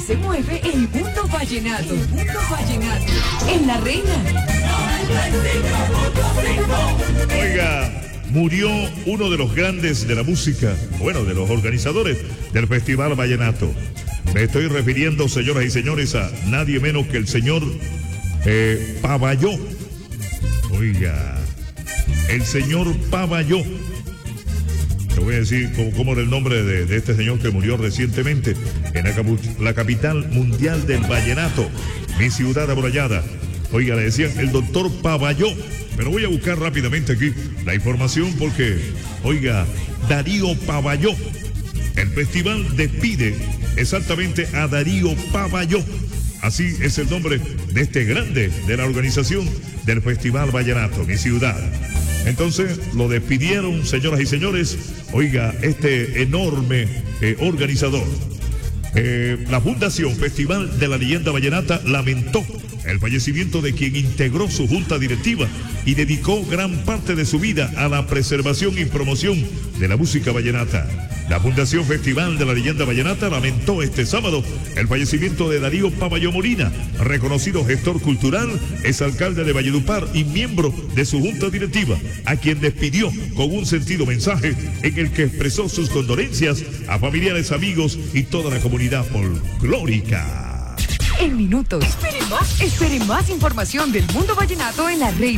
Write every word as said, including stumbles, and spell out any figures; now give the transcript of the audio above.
se mueve el mundo vallenato. El mundo vallenato. En La Reina. Oiga, murió uno de los grandes de la música, bueno, de los organizadores del Festival Vallenato. Me estoy refiriendo, señoras y señores, a nadie menos que el señor eh, Pavalló. Oiga, el señor Pavalló. Te voy a decir cómo, cómo era el nombre de, de este señor que murió recientemente en la, la capital mundial del vallenato, mi ciudad amurallada. Oiga, le decían el doctor Pavalló. Pero voy a buscar rápidamente aquí la información porque, oiga, Darío Pavalló. El festival despide exactamente a Darío Pavalló. Así es el nombre de este grande de la organización del Festival Vallenato, mi ciudad. Entonces lo despidieron, señoras y señores, oiga, este enorme eh, organizador. Eh, la Fundación Festival de la Leyenda Vallenata lamentó el fallecimiento de quien integró su junta directiva y dedicó gran parte de su vida a la preservación y promoción de la música vallenata. La Fundación Festival de la Leyenda Vallenata lamentó este sábado el fallecimiento de Darío Pavalló Molina, reconocido gestor cultural, exalcalde de Valledupar y miembro de su junta directiva, a quien despidió con un sentido mensaje en el que expresó sus condolencias a familiares, amigos y toda la comunidad folclórica. En minutos. Espere más, espere más información del mundo vallenato en La Reina.